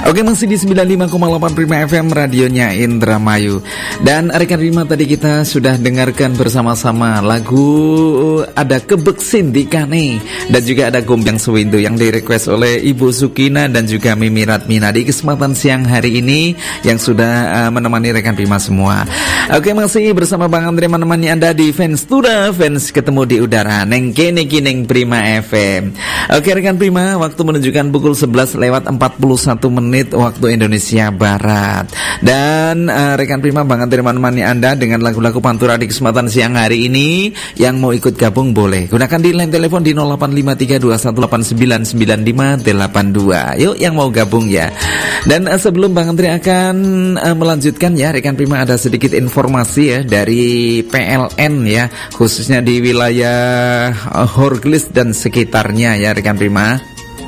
Oke, masih di 95,8 Prima FM, radionya Indramayu. Dan rekan Prima, tadi kita sudah dengarkan bersama-sama lagu ada Kebeksin di Kane, dan juga ada Gombang Sewindu yang direquest oleh Ibu Sukina dan juga Mimi Ratmina di kesempatan siang hari ini yang sudah menemani rekan Prima semua. Oke, masih bersama Bang Andre menemani Anda di Fans Tura, Fans Ketemu di Udara, Neng Kene Kineng Prima FM. Oke rekan Prima, waktu menunjukkan pukul 11:41 menit waktu Indonesia Barat. Dan rekan Prima, Bang Andre menemani Anda dengan lagu-lagu Pantura di kesempatan siang hari ini. Yang mau ikut gabung boleh gunakan di line telepon di 085321899582. Yuk yang mau gabung ya. Dan sebelum Bang Andre akan melanjutkan ya rekan Prima, ada sedikit informasi ya dari PLN ya, khususnya di wilayah Horglis dan sekitarnya ya rekan Prima.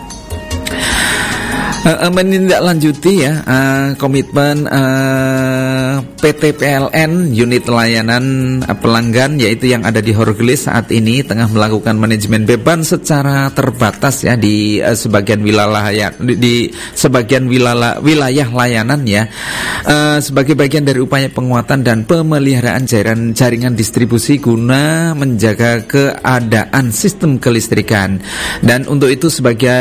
Menindaklanjuti ya komitmen PT PLN unit layanan pelanggan, yaitu yang ada di Horglis saat ini tengah melakukan manajemen beban secara terbatas ya di sebagian wilayah wilayah layanan ya, sebagai bagian dari upaya penguatan dan pemeliharaan jaringan distribusi guna menjaga keadaan sistem kelistrikan. Dan untuk itu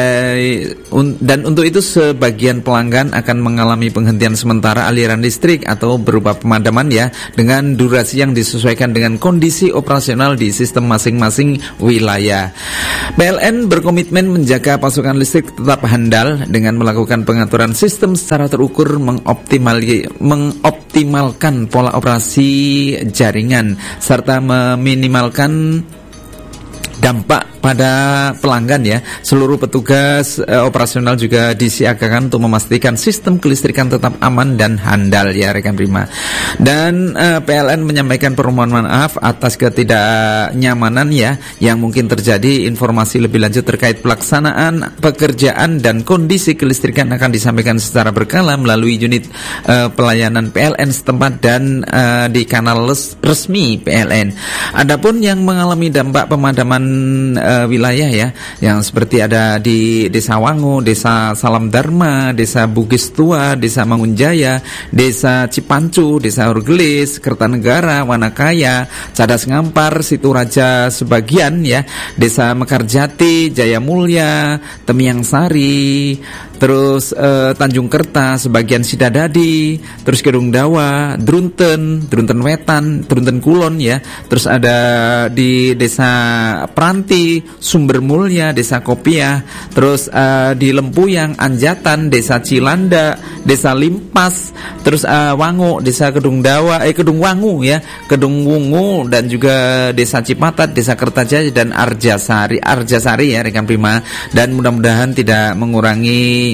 sebagian pelanggan akan mengalami penghentian sementara aliran listrik atau berupa pemadaman ya, dengan durasi yang disesuaikan dengan kondisi operasional di sistem masing-masing wilayah. PLN berkomitmen menjaga pasokan listrik tetap handal dengan melakukan pengaturan sistem secara terukur, mengoptimalkan pola operasi jaringan serta meminimalkan dampak pada pelanggan ya. Seluruh petugas operasional juga disiagakan untuk memastikan sistem kelistrikan tetap aman dan handal ya rekan Prima. Dan PLN menyampaikan permohonan maaf atas ketidaknyamanan ya yang mungkin terjadi. Informasi lebih lanjut terkait pelaksanaan pekerjaan dan kondisi kelistrikan akan disampaikan secara berkala melalui unit pelayanan PLN setempat dan di kanal resmi PLN. Adapun yang mengalami dampak pemadaman wilayah ya, yang seperti ada di Desa Wangu, Desa Salam Dharma, Desa Bugis Tua, Desa Mangunjaya, Desa Cipancu, Desa Horglis, Kertanegara, Wanakaya, Cadas Ngampar, Situraja sebagian ya, Desa Mekarjati, Jaya Mulya, Temiang Sari, terus Tanjung Kerta, sebagian Sidadadi, terus Kedung Dawa, Drunten Wetan, Drunten Kulon ya, terus ada di Desa Pranti, Sumber Mulya, Desa Kopiah, terus di Lempuyang, Anjatan, Desa Cilanda, Desa Limpas, terus Wangu, Desa Kedung Wangu ya, Kedung Wungu, dan juga Desa Cipatat, Desa Kertajaya dan Arjasari ya rekan Prima. Dan mudah-mudahan tidak mengurangi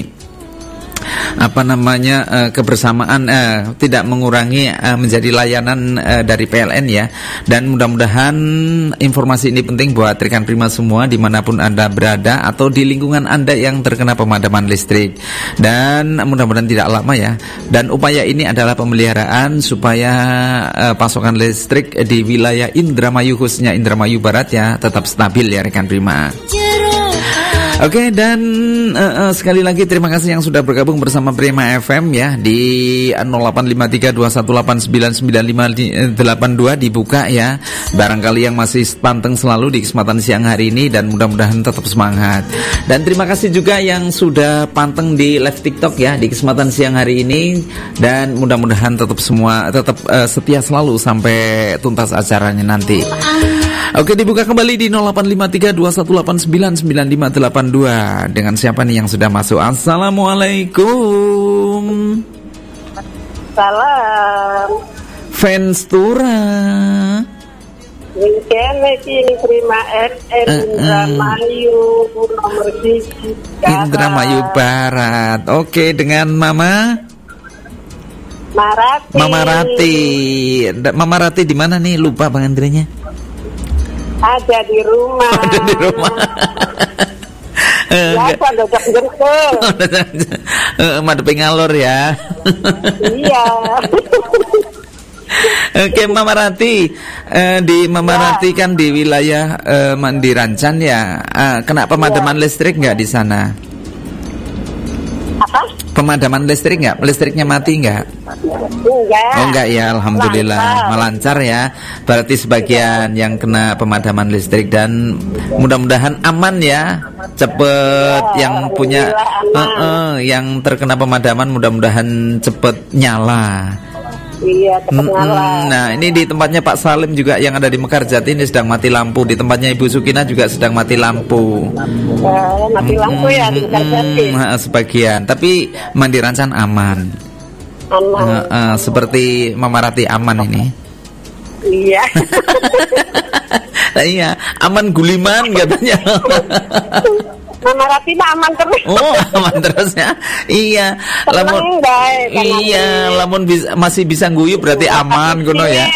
kebersamaan, tidak mengurangi menjadi layanan dari PLN ya. Dan mudah-mudahan informasi ini penting buat rekan Prima semua dimanapun Anda berada atau di lingkungan Anda yang terkena pemadaman listrik. Dan mudah-mudahan tidak lama ya. Dan upaya ini adalah pemeliharaan supaya pasokan listrik di wilayah Indramayu, khususnya Indramayu Barat ya, tetap stabil ya rekan Prima. Oke, dan sekali lagi terima kasih yang sudah bergabung bersama Prima FM ya di 085321899582 dibuka ya. Barangkali yang masih panteng selalu di kesempatan siang hari ini, dan mudah-mudahan tetap semangat. Dan terima kasih juga yang sudah panteng di live TikTok ya di kesempatan siang hari ini, dan mudah-mudahan tetap setia selalu sampai tuntas acaranya nanti. Oke, dibuka kembali di 085321899582 dengan siapa nih yang sudah masuk? Assalamualaikum. Salam. Fans Tura. Ini Prima FM Indramayu nomor 3. Indramayu Barat. Oke, dengan Mama Marati. Mama Rati di mana nih? Lupa Bang Andrenya. Ada di rumah. Biasa dodok jengkel. Madep ngalor ya. Iya. Oke, Mama Rati, di Mama Rati kan di wilayah Mandirancan ya. Kena pemadaman listrik nggak di sana? Apa? pemadaman listrik nggak? Listriknya mati nggak? Enggak. Oh enggak ya, alhamdulillah melancar ya. Berarti sebagian yang kena pemadaman listrik dan mudah-mudahan aman ya, cepet Ya, yang punya yang terkena pemadaman mudah-mudahan cepet nyala. Iya, cepat nyala. Nah ini di tempatnya Pak Salim juga yang ada di Mekarjati ini sedang mati lampu. Di tempatnya Ibu Sukina juga sedang mati lampu. Mati lampu ya di Mekarjati. Sebagian, tapi Mandi Rancan aman. Aman. Seperti Mama Rati aman ini. Iya. Nah, iya, aman guliman katanya. Mama Rati mah aman terus. Oh, aman terus ya. Iya, lamun lamun masih bisa guyu berarti aman ngono ya.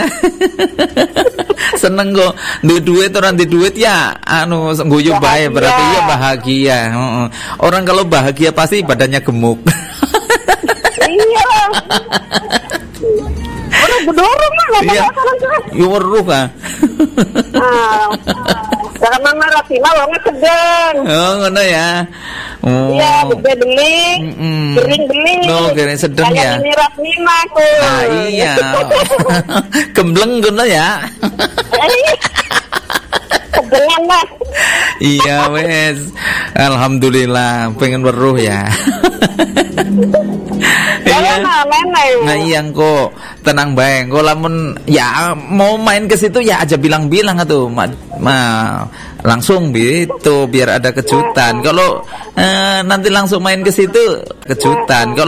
Seneng kok duit orang di duit ya anu guyu bae berarti ya bahagia. Orang kalau bahagia pasti badannya gemuk. Iya. Orang bedorong mah enggak Iya. Yo weruh ah. Jangan Mama Rati mah wongnya sedeng. Oh, ngono ya. Oh. Iya, gede beling, kering beling. No, kering sedeng ya. Kayak ini Rasmina tuh. Ah, iya. Gembleng ngono ya. Sedengan lah. Iya wes, alhamdulillah pengen weruh ya. Iya. Nah iya kok tenang bae. Kok lamun ya mau main ke situ ya aja bilang-bilang atuh. Langsung gitu biar ada kejutan. Kalau nanti langsung main ke situ kejutan. Kalau